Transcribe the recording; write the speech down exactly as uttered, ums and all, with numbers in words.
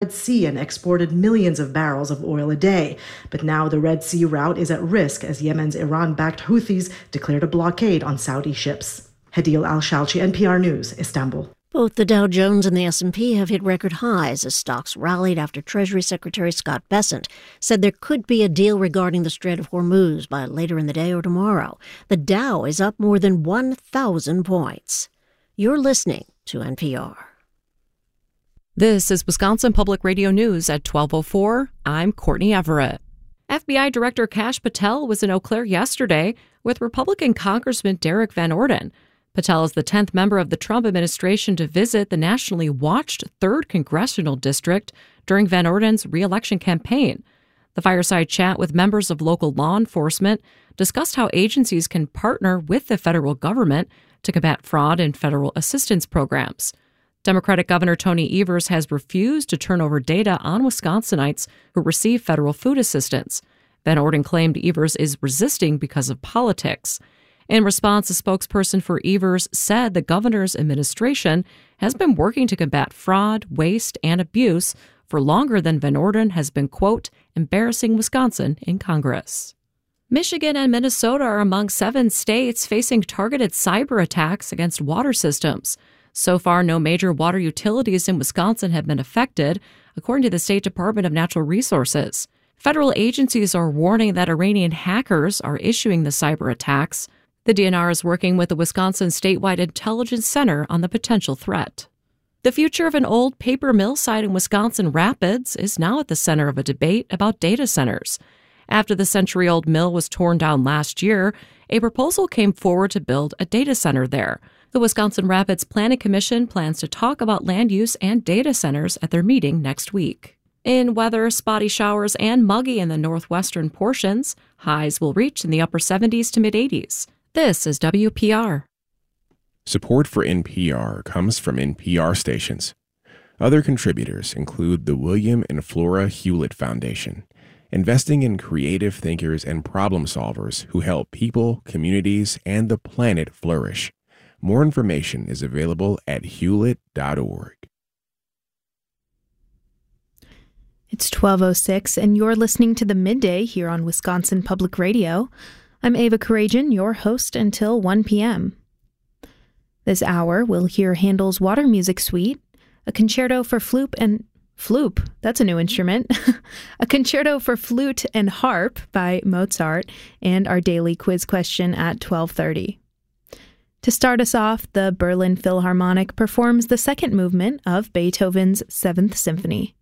Sea and exported millions of barrels of oil a day. But now the Red Sea route is at risk as Yemen's Iran-backed Houthis declared a blockade on Saudi ships. Hadil Al-Shalchi, N P R News, Istanbul. Both the Dow Jones and the S and P have hit record highs as stocks rallied after Treasury Secretary Scott Bessent said there could be a deal regarding the Strait of Hormuz by later in the day or tomorrow. The Dow is up more than one thousand points. You're listening to N P R. This is Wisconsin Public Radio News at twelve oh four. I'm Courtney Everett. F B I Director Kash Patel was in Eau Claire yesterday with Republican Congressman Derek Van Orden. Patel is the tenth member of the Trump administration to visit the nationally watched third Congressional District during Van Orden's re-election campaign. The fireside chat with members of local law enforcement discussed how agencies can partner with the federal government to combat fraud in federal assistance programs. Democratic Governor Tony Evers has refused to turn over data on Wisconsinites who receive federal food assistance. Van Orden claimed Evers is resisting because of politics. In response, a spokesperson for Evers said the governor's administration has been working to combat fraud, waste, and abuse for longer than Van Orden has been, quote, embarrassing Wisconsin in Congress. Michigan and Minnesota are among seven states facing targeted cyber attacks against water systems. So far, no major water utilities in Wisconsin have been affected, according to the State Department of Natural Resources. Federal agencies are warning that Iranian hackers are issuing the cyber attacks. The D N R is working with the Wisconsin Statewide Intelligence Center on the potential threat. The future of an old paper mill site in Wisconsin Rapids is now at the center of a debate about data centers. After the century-old mill was torn down last year, a proposal came forward to build a data center there. The Wisconsin Rapids Planning Commission plans to talk about land use and data centers at their meeting next week. In weather, spotty showers and muggy in the northwestern portions. Highs will reach in the upper seventies to mid-eighties. This is W P R. Support for N P R comes from N P R stations. Other contributors include the William and Flora Hewlett Foundation, investing in creative thinkers and problem solvers who help people, communities, and the planet flourish. More information is available at hewlett dot org. It's twelve oh six, and you're listening to The Midday here on Wisconsin Public Radio. I'm Ava Karajan, your host until one p.m. This hour, we'll hear Handel's Water Music Suite, a concerto for flute and... Floop, that's a new instrument. A concerto for flute and harp by Mozart, and our daily quiz question at twelve thirty. To start us off, the Berlin Philharmonic performs the second movement of Beethoven's Seventh Symphony.